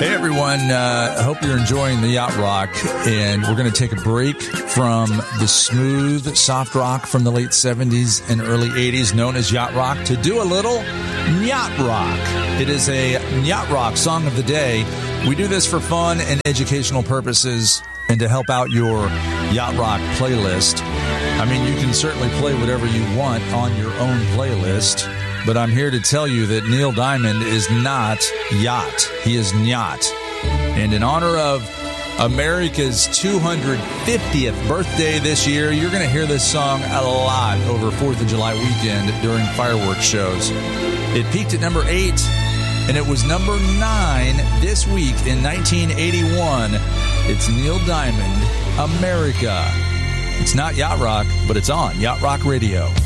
Hey everyone, I hope you're enjoying the Yacht Rock, and we're going to take a break from the smooth soft rock from the late 70s and early 80s known as Yacht Rock to do a little Yacht Rock. It is a Yacht Rock song of the day. We do this for fun and educational purposes and to help out your Yacht Rock playlist. I mean, you can certainly play whatever you want on your own playlist, but I'm here to tell you that Neil Diamond is not yacht. He is nyat. And in honor of America's 250th birthday this year, you're going to hear this song a lot over 4th of July weekend during fireworks shows. It peaked at number 8, and it was number 9 this week in 1981. It's Neil Diamond, America. It's not Yacht Rock, but it's on Yacht Rock Radio.